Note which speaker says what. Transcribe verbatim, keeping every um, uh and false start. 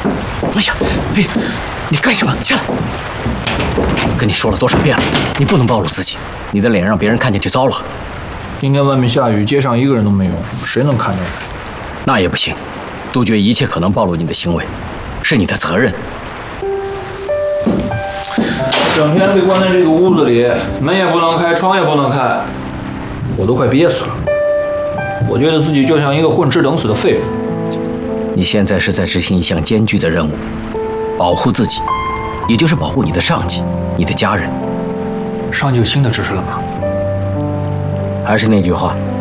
Speaker 1: 哎呀，哎呀，你干什么？下来！跟你说了多少遍了，你不能暴露自己，你的脸让别人看见就糟了。
Speaker 2: 今天外面下雨，街上一个人都没有，谁能看见？
Speaker 1: 那也不行，杜绝一切可能暴露你的行为，是你的责任。
Speaker 2: 整天被关在这个屋子里，门也不能开，窗也不能开，我都快憋死了。我觉得自己就像一个混吃等死的废物。
Speaker 1: 你现在是在执行一项艰巨的任务，保护自己，也就是保护你的上级、你的家人。
Speaker 2: 上级有新的指示了吗？
Speaker 1: 还是那句话，